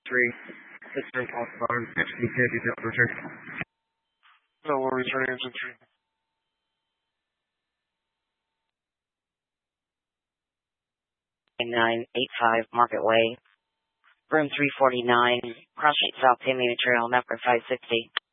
3. This room calls phone. You can't be able to return. No worries, returning engine 3. 985 Market Way, room 349, cross street South Payment Trail, number 560.